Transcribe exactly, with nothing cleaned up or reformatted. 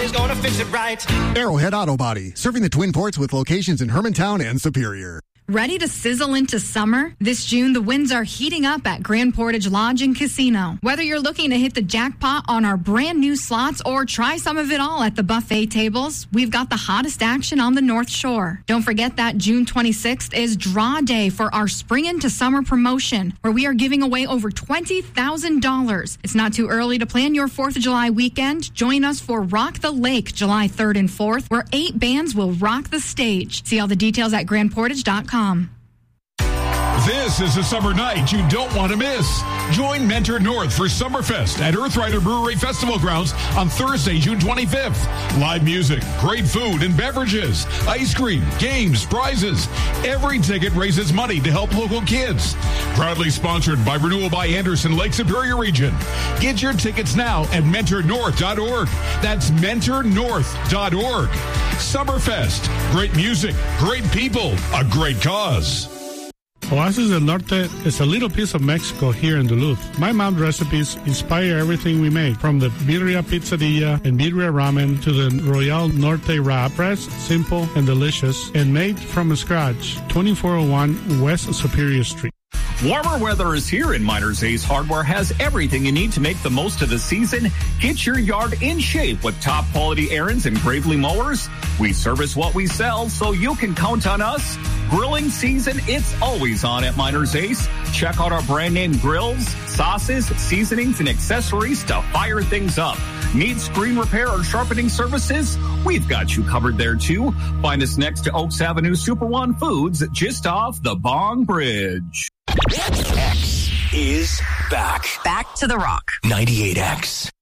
Somebody's gonna fix it right. Arrowhead Auto Body, serving the Twin Ports with locations in Hermantown and Superior. Ready to sizzle into summer? This June, the winds are heating up at Grand Portage Lodge and Casino. Whether you're looking to hit the jackpot on our brand new slots or try some of it all at the buffet tables, we've got the hottest action on the North Shore. Don't forget that June twenty-sixth is Draw Day for our Spring into Summer promotion, where we are giving away over twenty thousand dollars. It's not too early to plan your fourth of July weekend. Join us for Rock the Lake July third and fourth, where eight bands will rock the stage. See all the details at grand portage dot com. This is a summer night you don't want to miss. Join Mentor North for Summerfest at Earthrider Brewery Festival Grounds on Thursday, June twenty-fifth. Live music, great food and beverages, ice cream, games, prizes. Every ticket raises money to help local kids. Proudly sponsored by Renewal by Anderson Lake Superior Region. Get your tickets now at mentor north dot org. That's mentor north dot org. Summerfest, great music, great people, a great cause. Oasis del Norte is a little piece of Mexico here in Duluth. My mom's recipes inspire everything we make, from the birria pizzadilla and birria ramen to the Royal Norte wrap. Fresh, simple, and delicious, and made from scratch. twenty-four oh one West Superior Street. Warmer weather is here, and Miners Ace Hardware has everything you need to make the most of the season. Get your yard in shape with top quality Ariens and Gravely mowers. We service what we sell, so you can count on us. Grilling season, it's always on at Miners Ace. Check out our brand name grills, sauces, seasonings, and accessories to fire things up. Need screen repair or sharpening services? We've got you covered there too. Find us next to Oaks Avenue Super One Foods, just off the Bong Bridge. X is back. Back to the Rock. ninety-eight X.